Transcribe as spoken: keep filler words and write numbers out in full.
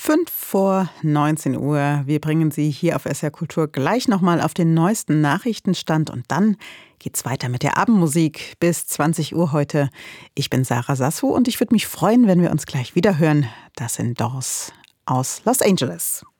Fünf vor neunzehn Uhr. Wir bringen Sie hier auf S R Kultur gleich nochmal auf den neuesten Nachrichtenstand und dann geht's weiter mit der Abendmusik bis zwanzig Uhr heute. Ich bin Sarah Sasso und ich würde mich freuen, wenn wir uns gleich wieder hören. Das sind Doors aus Los Angeles.